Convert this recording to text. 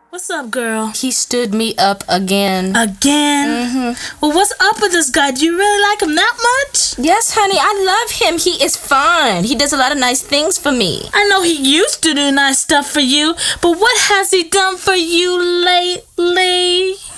What's up, girl? He stood me up again. Again? Well, what's up with this guy? Do you really like him that much? Yes, honey, I love him. He is fine. He does a lot of nice things for me. I know he used to do nice stuff for you, but what has he done for you lately?